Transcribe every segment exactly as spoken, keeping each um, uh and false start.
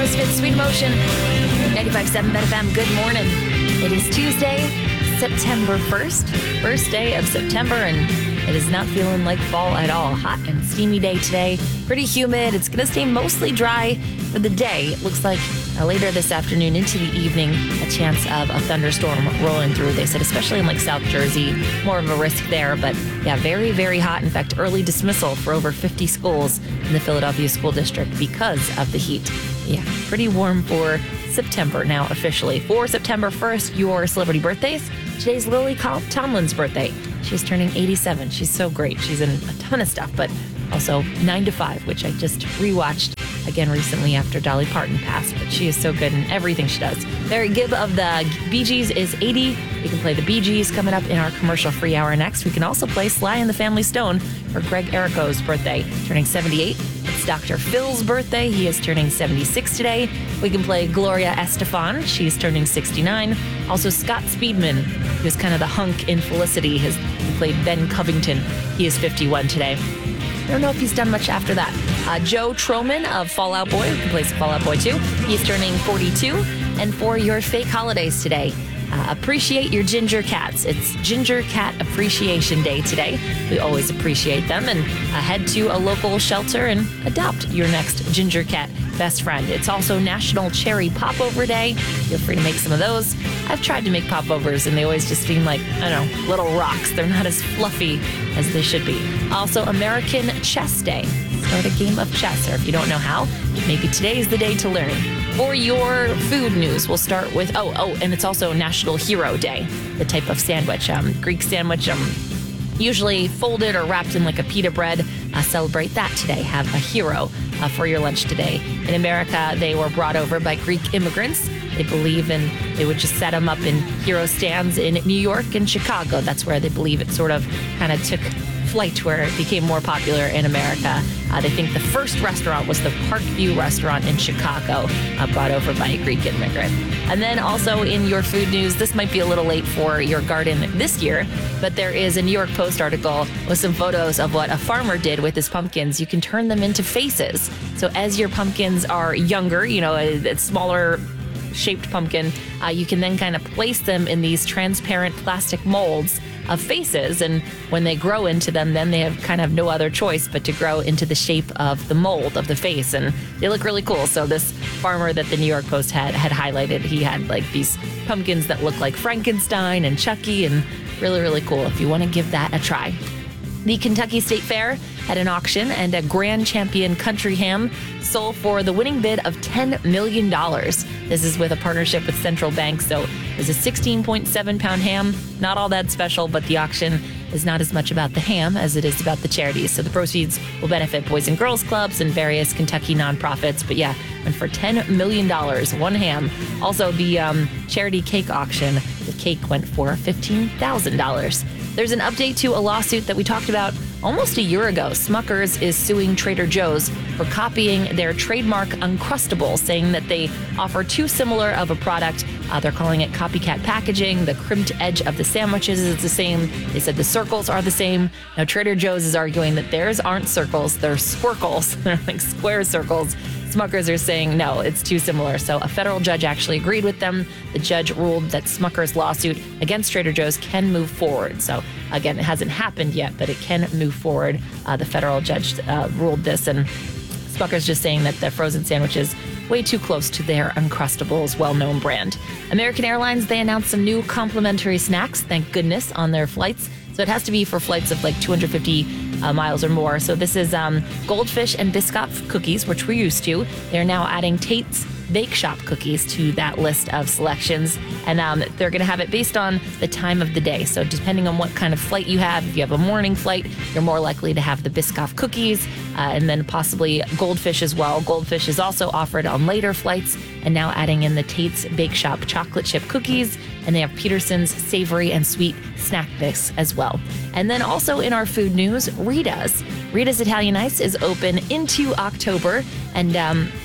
Misfits, Sweet Emotion, ninety-five point seven Bet F M. Good morning. It is Tuesday, September first, first day of September, and it is not feeling like fall at all. Hot and steamy day today. Pretty humid. It's going to stay mostly dry for the day. It looks like uh, later this afternoon into the evening, a chance of a thunderstorm rolling through. They said, especially in like South Jersey, more of a risk there. But yeah, very, very hot. In fact, early dismissal for over fifty schools in the Philadelphia School District because of the heat. Yeah, pretty warm for September now officially. For September first, your celebrity birthdays. Today's Lily Tomlin's birthday. She's turning eighty-seven. She's so great. She's in a ton of stuff, but also nine to five, which I just rewatched again recently after Dolly Parton passed. But she is so good in everything she does. Barry Gibb of the Bee Gees is eighty. We can play the Bee Gees coming up in our commercial-free hour next. We can also play Sly and the Family Stone for Greg Errico's birthday, turning seventy-eight. It's Doctor Phil's birthday. He is turning seventy-six today. We can play Gloria Estefan. She's turning sixty-nine. Also, Scott Speedman, who's kind of the hunk in Felicity, has played Ben Covington. He is fifty-one today. I don't know if he's done much after that. Uh, Joe Troman of Fall Out Boy, who can play some Fall Out Boy too. He's turning forty-two. And for your fake holidays today, uh, appreciate your ginger cats. It's Ginger Cat Appreciation Day today. We always appreciate them. And uh, head to a local shelter and adopt your next ginger cat best friend. It's also National Cherry Popover Day. Feel free to make some of those. I've tried to make popovers, and they always just seem like, I don't know, little rocks. They're not as fluffy as they should be. Also, American Chess Day. Start a game of chess, or if you don't know how, maybe today is the day to learn. For your food news, we'll start with, oh, oh, and it's also National Hero Day, the type of sandwich, um, Greek sandwich, um, usually folded or wrapped in like a pita bread. Uh, celebrate that today. Have a hero uh, for your lunch today. In America, they were brought over by Greek immigrants. They believe in, they would just set them up in hero stands in New York and Chicago. That's where they believe it sort of kind of took flight, where it became more popular in America. Uh, they think the first restaurant was the Parkview restaurant in Chicago, uh, brought over by a Greek immigrant. And then also in your food news, this might be a little late for your garden this year, but there is a New York Post article with some photos of what a farmer did with his pumpkins. You can turn them into faces. So as your pumpkins are younger, you know, a, a smaller shaped pumpkin, uh, you can then kind of place them in these transparent plastic molds of faces, and when they grow into them, then they have kind of no other choice but to grow into the shape of the mold of the face, and they look really cool. So this farmer that the New York Post had had highlighted, he had like these pumpkins that look like Frankenstein and Chucky, and really, really cool if you want to give that a try. The Kentucky State Fair had an auction, and a Grand Champion Country Ham sold for the winning bid of ten million dollars. This is with a partnership with Central Bank, so it's a sixteen point seven pound ham. Not all that special, but the auction is not as much about the ham as it is about the charities. So the proceeds will benefit Boys and Girls Clubs and various Kentucky nonprofits. But yeah, went for ten million dollars, one ham. Also, the um, charity cake auction, the cake went for fifteen thousand dollars. There's an update to a lawsuit that we talked about almost a year ago. Smucker's is suing Trader Joe's for copying their trademark Uncrustables, saying that they offer too similar of a product. Uh, they're calling it copycat packaging. The crimped edge of the sandwiches is the same. They said the circles are the same. Now Trader Joe's is arguing that theirs aren't circles, they're squircles. They're like square circles. Smucker's are saying, no, it's too similar. So a federal judge actually agreed with them. The judge ruled that Smucker's lawsuit against Trader Joe's can move forward. So again, it hasn't happened yet, but it can move forward. Uh, the federal judge uh, ruled this, and Smucker's just saying that the frozen sandwich is way too close to their Uncrustables well-known brand. American Airlines, they announced some new complimentary snacks, thank goodness, on their flights. So it has to be for flights of like two hundred fifty uh, miles or more. So this is um, Goldfish and Biscoff cookies, which we're used to. They're now adding Tate's Bake Shop cookies to that list of selections. And um, they're going to have it based on the time of the day. So depending on what kind of flight you have, if you have a morning flight, you're more likely to have the Biscoff cookies, uh, and then possibly Goldfish as well. Goldfish is also offered on later flights, and now adding in the Tate's Bake Shop chocolate chip cookies, and they have Peterson's savory and sweet snack mix as well. And then also in our food news, Rita's. Rita's Italian Ice is open into October, and um,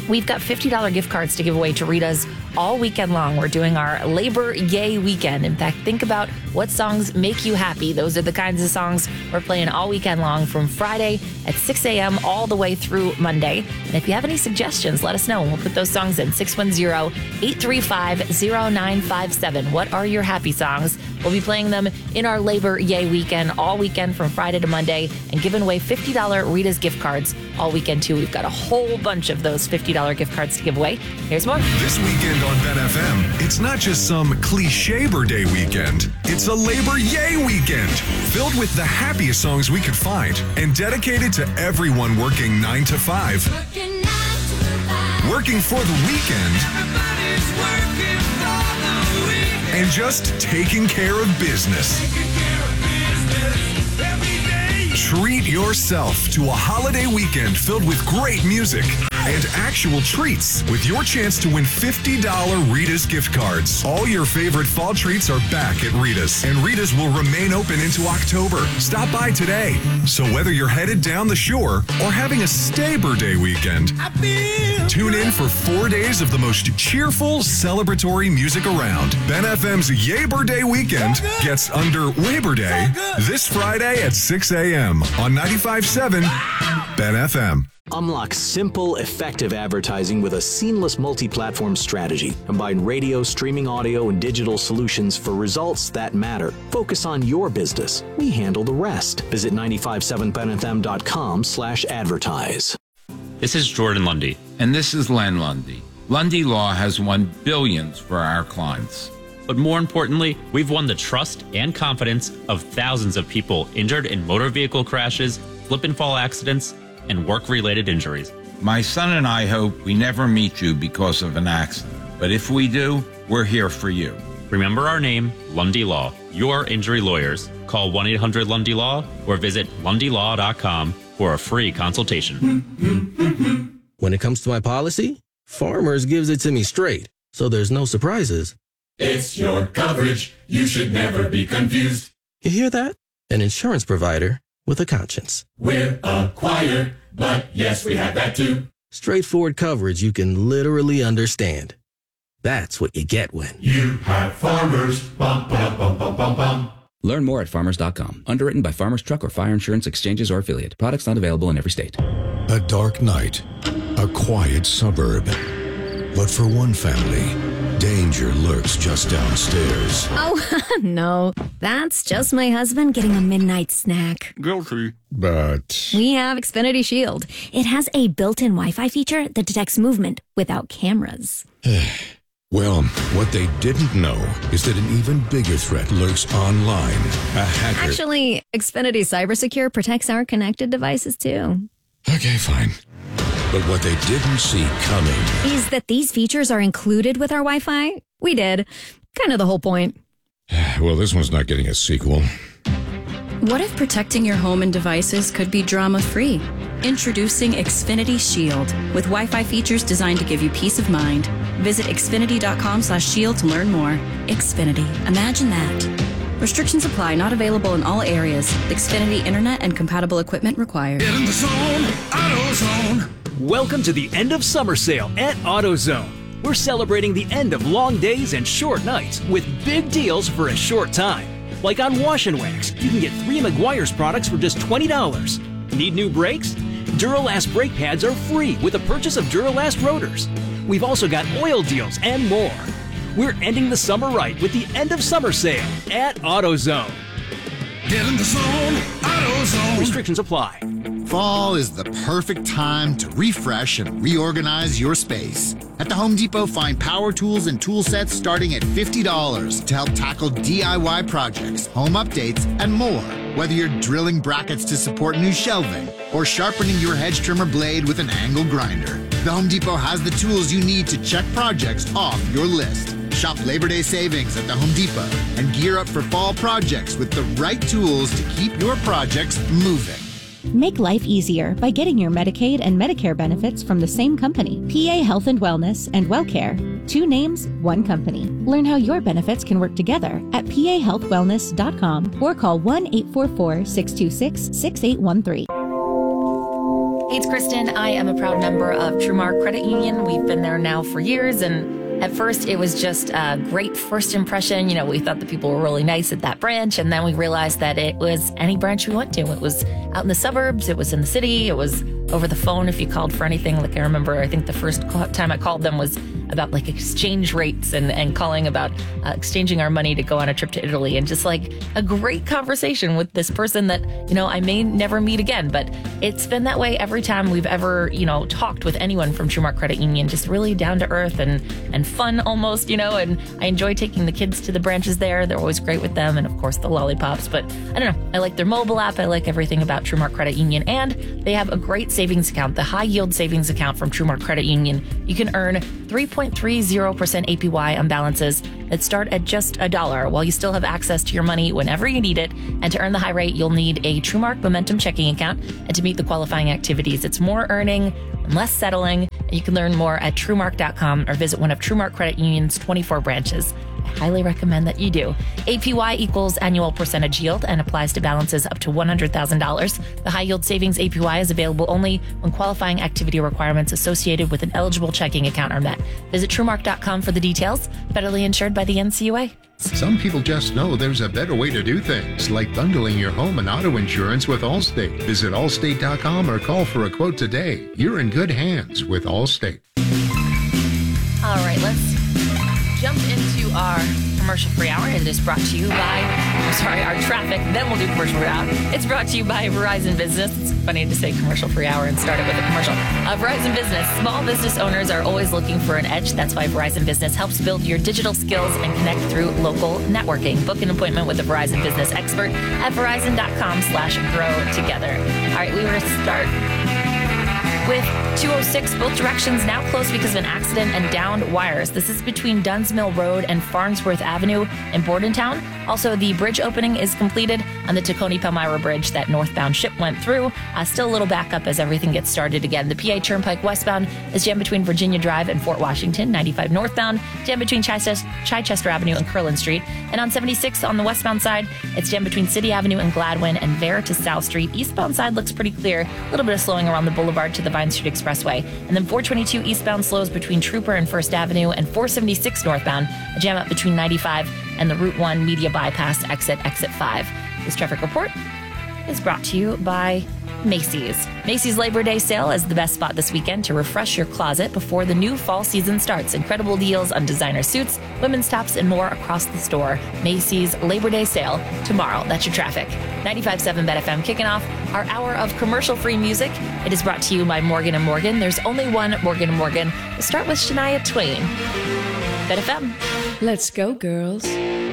We've got fifty dollars gift cards to give away to Rita's all weekend long. We're doing our Labor Yay weekend. In fact, think about what songs make you happy. Those are the kinds of songs we're playing all weekend long from Friday at six a.m. all the way through Monday. And if you have any suggestions, let us know. We'll put those songs in six one zero, eight three five, zero nine five seven. What are your happy songs? We'll be playing them in our Labor Yay weekend all weekend from Friday to Monday and giving away fifty dollars Rita's gift cards all weekend too. We've got a whole bunch of those fifty dollars gift cards to give away. Here's more. This weekend on Ben F M, it's not just some cliche-ber day weekend. It's a Labor Yay weekend filled with the happiest songs we could find and dedicated to everyone working nine to five. Working, nine to five. Working for the weekend. Everybody's working for the weekend. And just taking care of business. Taking care of business every day. Treat yourself to a holiday weekend filled with great music and actual treats with your chance to win fifty dollars Rita's gift cards. All your favorite fall treats are back at Rita's, and Rita's will remain open into October. Stop by today. So whether you're headed down the shore or having a Staber Day weekend, tune in for four days of the most cheerful, celebratory music around. Ben F M's Yaber Day weekend gets under Labor Day this Friday at six a.m. on ninety-five point seven Ben F M. Unlock simple, effective advertising with a seamless multi-platform strategy. Combine radio, streaming audio, and digital solutions for results that matter. Focus on your business. We handle the rest. Visit nine five seven ben f m dot com slash advertise. This is Jordan Lundy. And this is Len Lundy. Lundy Law has won billions for our clients. But more importantly, we've won the trust and confidence of thousands of people injured in motor vehicle crashes, slip and fall accidents, and work-related injuries. My son and I hope we never meet you because of an accident. But if we do, we're here for you. Remember our name, Lundy Law, your injury lawyers. Call one eight hundred Lundy Law or visit lundy law dot com for a free consultation. When it comes to my policy, Farmers gives it to me straight, so there's no surprises. It's your coverage. You should never be confused. You hear that? An insurance provider with a conscience. We're acquired, but yes, we have that too. Straightforward coverage you can literally understand. That's what you get when you have Farmers. Bum, bum, bum, bum, bum, bum. Learn more at farmers dot com. Underwritten by Farmers Truck or Fire Insurance Exchanges or affiliate. Products not available in every state. A dark night, a quiet suburb. But for one family, danger lurks just downstairs. Oh, no. That's just my husband getting a midnight snack. Guilty. But we have Xfinity Shield. It has a built-in Wi-Fi feature that detects movement without cameras. Well, what they didn't know is that an even bigger threat lurks online. A hacker. Actually, Xfinity CyberSecure protects our connected devices, too. Okay, fine. But what they didn't see coming is that these features are included with our Wi-Fi. We did. Kind of the whole point. Well, this one's not getting a sequel. What if protecting your home and devices could be drama-free? Introducing Xfinity Shield with Wi-Fi features designed to give you peace of mind. Visit xfinity dot com slash shield to learn more. Xfinity. Imagine that. Restrictions apply. Not available in all areas. Xfinity Internet and compatible equipment required. Get in the zone. AutoZone. Welcome to the end of summer sale at AutoZone. We're celebrating the end of long days and short nights with big deals for a short time. Like on Wash and Wax, you can get three Meguiar's products for just twenty dollars. Need new brakes? Duralast brake pads are free with the purchase of Duralast rotors. We've also got oil deals and more. We're ending the summer right with the end of summer sale at AutoZone. Get in the zone, AutoZone. Restrictions apply. Fall is the perfect time to refresh and reorganize your space. At the Home Depot, find power tools and tool sets starting at fifty dollars to help tackle D I Y projects, home updates, and more. Whether you're drilling brackets to support new shelving or sharpening your hedge trimmer blade with an angle grinder, the Home Depot has the tools you need to check projects off your list. Shop Labor Day savings at the Home Depot and gear up for fall projects with the right tools to keep your projects moving. Make life easier by getting your Medicaid and Medicare benefits from the same company. P A Health and Wellness and WellCare. Two names, one company. Learn how your benefits can work together at P A health wellness dot com or call one eight four four, six two six, six eight one three. Hey, it's Kristen. I am a proud member of TrueMark Credit Union. We've been there now for years, and at first it was just a great first impression. You know, we thought the people were really nice at that branch, and then we realized that it was any branch we went to. It was out in the suburbs, it was in the city, it was over the phone if you called for anything. Like I remember, I think the first time I called them was about like exchange rates and, and calling about uh, exchanging our money to go on a trip to Italy, and just like a great conversation with this person that, you know, I may never meet again, but it's been that way every time we've ever, you know, talked with anyone from TrueMark Credit Union. Just really down to earth and, and fun almost, you know, and I enjoy taking the kids to the branches there. They're always great with them. And of course the lollipops, but I don't know. I like their mobile app. I like everything about TrueMark Credit Union, and they have a great savings account, the high yield savings account from TrueMark Credit Union. You can earn three point three zero percent A P Y on balances that start at just a dollar, while you still have access to your money whenever you need it. And to earn the high rate, you'll need a TrueMark Momentum checking account. And to meet the qualifying activities, it's more earning and less settling. And you can learn more at TrueMark dot com or visit one of TrueMark Credit Union's twenty-four branches. I highly recommend that you do. A P Y equals annual percentage yield and applies to balances up to one hundred thousand dollars. The high yield savings A P Y is available only when qualifying activity requirements associated with an eligible checking account are met. Visit TrueMark dot com for the details. Federally insured by the N C U A. Some people just know there's a better way to do things, like bundling your home and auto insurance with Allstate. Visit Allstate dot com or call for a quote today. You're in good hands with Allstate. All right, let's jump into our commercial-free hour. It is brought to you by, I'm sorry, our traffic. Then we'll do commercial-free hour. It's brought to you by Verizon Business. It's funny to say commercial-free hour and start it with a commercial. Uh, Verizon Business. Small business owners are always looking for an edge. That's why Verizon Business helps build your digital skills and connect through local networking. Book an appointment with a Verizon Business expert at Verizon dot com slash grow together. All right, we were to start with two oh six, both directions now closed because of an accident and downed wires. This is between Duns Mill Road and Farnsworth Avenue in Bordentown. Also, the bridge opening is completed on the Tacony-Palmyra Bridge that northbound ship went through. Uh, still a little backup as everything gets started again. The P A Turnpike westbound is jammed between Virginia Drive and Fort Washington. ninety-five northbound, jammed between Chichester, Chichester Avenue and Curlin Street. And on seventy-six on the westbound side, it's jammed between City Avenue and Gladwin and Vare to South Street. Eastbound side looks pretty clear. A little bit of slowing around the boulevard to the Vine Street Expressway. And then four twenty-two eastbound slows between Trooper and First Avenue, and four seventy-six northbound, a jam up between ninety-five and the Route one Media Bypass exit, exit five. This traffic report is brought to you by Macy's. Macy's Labor Day sale is the best spot this weekend to refresh your closet before the new fall season starts. Incredible deals on designer suits, women's tops, and more across the store. Macy's Labor Day sale tomorrow. That's your traffic. ninety-five point seven B E T F M kicking off our hour of commercial-free music. It is brought to you by Morgan and Morgan. There's only one Morgan and Morgan. We'll start with Shania Twain. B E T F M. Let's go, girls.